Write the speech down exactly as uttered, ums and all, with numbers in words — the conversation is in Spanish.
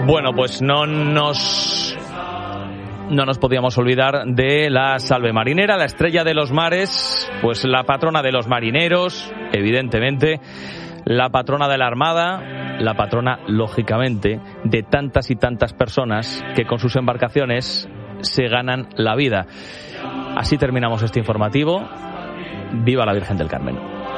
Bueno, pues no nos no nos podíamos olvidar de la Salve Marinera, la estrella de los mares, pues la patrona de los marineros, evidentemente, la patrona de la Armada, la patrona, lógicamente, de tantas y tantas personas que con sus embarcaciones se ganan la vida. Así terminamos este informativo. ¡Viva la Virgen del Carmen!